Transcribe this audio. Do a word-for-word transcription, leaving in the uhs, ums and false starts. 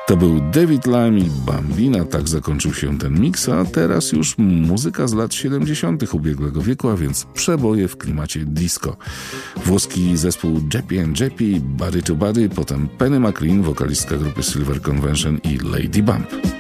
To był David Lamb i Bambina, tak zakończył się ten miks, a teraz już muzyka z lat siedemdziesiątych ubiegłego wieku, a więc przeboje w klimacie disco. Włoski zespół Jeppy and Jeppy, Body to Body, potem Penny McLean, wokalistka grupy Silver Convention i Lady Bump.